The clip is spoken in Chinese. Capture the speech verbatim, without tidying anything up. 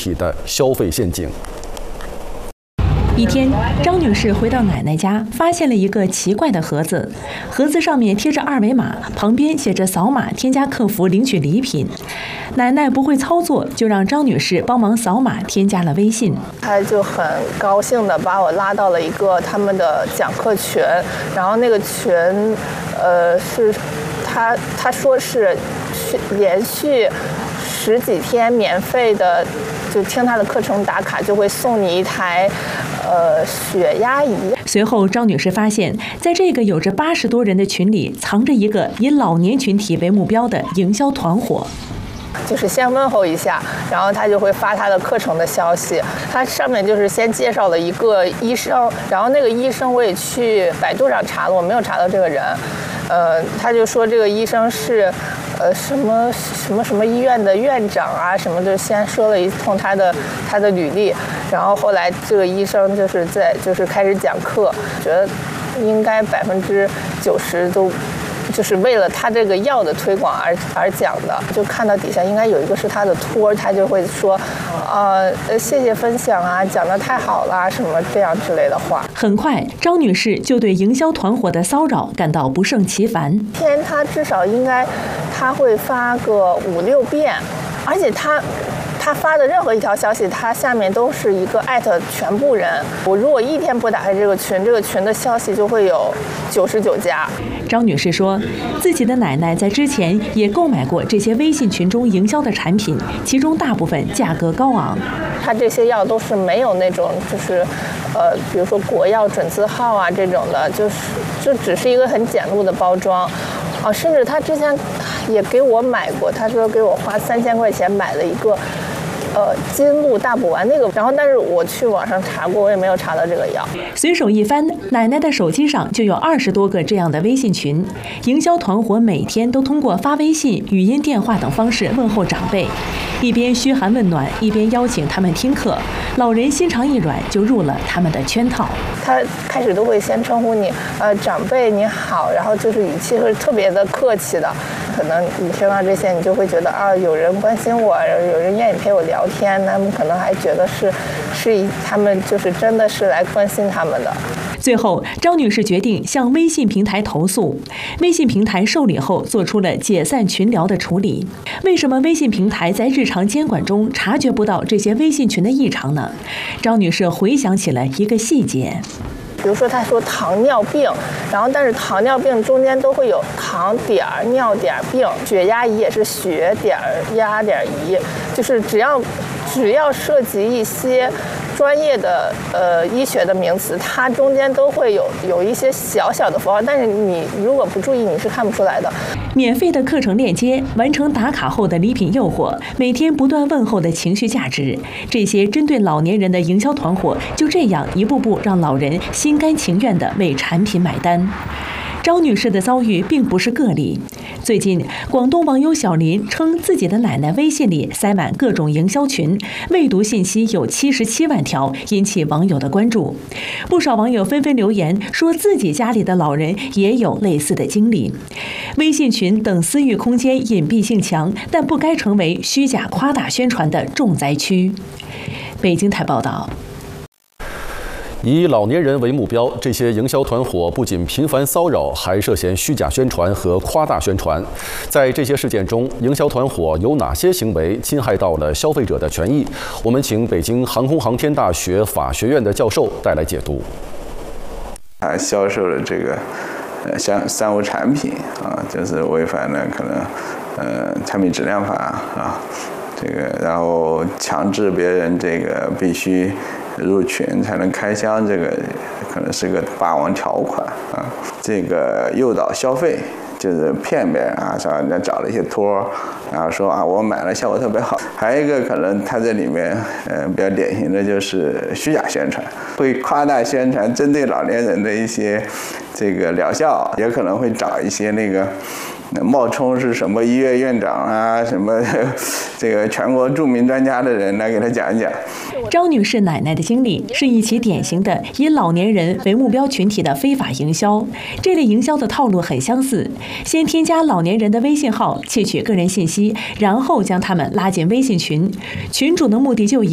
体的消费陷阱。 一天，张女士回到奶奶家，发现了一个奇怪的盒子，盒子上面贴着二维码，旁边写着扫码添加客服领取礼品。奶奶不会操作，就让张女士帮忙扫码添加了微信。 她就很高兴地把我拉到了一个他们的讲课群，然后那个群，呃，是她她说是连续十几天免费的。就听他的课程打卡，就会送你一台，呃，血压仪。 随后，张女士发现，在这个有着八十多人的群里，藏着一个以老年群体为目标的营销团伙。 就是先问候一下，然后他就会发他的课程的消息。他上面就是先介绍了一个医生，然后那个医生我也去百度上查了，我没有查到这个人。呃，他就说这个医生是。呃，什么什么什么医院的院长啊，什么就先说了一通他的他的履历，然后后来这个医生就是在就是开始讲课，觉得应该百分之九十都就是为了他这个药的推广而而讲的。就看到底下应该有一个是他的托，他就会说，呃，谢谢分享啊，讲得太好了，什么这样之类的话。 很快，张女士就对营销团伙的骚扰感到不胜其烦。 天，他至少应该。他会发个五六遍，而且他他发的任何一条消息，他下面都是一个艾特全部人。我如果一天不打开这个群，这个群的消息就会有九十九加。 张女士说，自己的奶奶在之前也购买过这些微信群中营销的产品，其中大部分价格高昂。 它这些药都是没有那种就是，呃，比如说国药准字号啊这种的，就是就只是一个很简陋的包装。啊，甚至他之前也给我买过，他说给我花三千块钱买了一个，呃，金露大补丸那个，然后但是我去网上查过，我也没有查到这个药。 随手一翻，奶奶的手机上就有二十多个这样的微信群，营销团伙每天都通过发微信、语音电话等方式问候长辈，一边嘘寒问暖，一边邀请他们听课。老人心肠一软，就入了他们的圈套。 他开始都会先称呼你，呃，长辈你好，然后就是语气是特别的客气的。可能你听到这些，你就会觉得啊，有人关心我，有人愿意陪我聊天，他们可能还觉得是，是他们就是真的是来关心他们的。 最后，张女士决定向微信平台投诉。微信平台受理后，做出了解散群聊的处理。为什么微信平台在日常监管中察觉不到这些微信群的异常呢？张女士回想起了一个细节。 比如说，他说糖尿病，然后但是糖尿病中间都会有糖点儿、尿点儿病，血压仪也是血点儿、压点儿仪，就是只要只要涉及一些专业的呃医学的名词，它中间都会有有一些小小的符号，但是你如果不注意，你是看不出来的。 免费的课程链接，完成打卡后的礼品诱惑，每天不断问候的情绪价值，这些针对老年人的营销团伙，就这样一步步让老人心甘情愿地为产品买单。张女士的遭遇并不是个例。最近，广东网友小林称自己的奶奶微信里塞满各种营销群，未读信息有七十七万条，引起网友的关注。不少网友纷纷留言说自己家里的老人也有类似的经历。微信群等私域空间隐蔽性强，但不该成为虚假夸大宣传的重灾区。北京台报道。 以老年人为目标，这些营销团伙不仅频繁骚扰，还涉嫌虚假宣传和夸大宣传。在这些事件中，营销团伙有哪些行为侵害到了消费者的权益？我们请北京航空航天大学法学院的教授带来解读。 他销售的这个呃像三无产品啊，就是违反了可能呃产品质量法啊，这个然后强制别人这个必须入群才能开箱，这个可能是个霸王条款啊。这个诱导消费就是骗别人啊，像人家找了一些托，然后说啊我买了效果特别好。还有一个可能它这里面呃比较典型的就是虚假宣传，会夸大宣传针对老年人的一些这个疗效，也可能会找一些那个冒充是什么医院院长啊，什么这个全国著名专家的人来给他讲一讲。 张女士奶奶的经历是一起典型的以老年人为目标群体的非法营销。这类营销的套路很相似，先添加老年人的微信号，窃取个人信息，然后将他们拉进微信群，群主的目的就一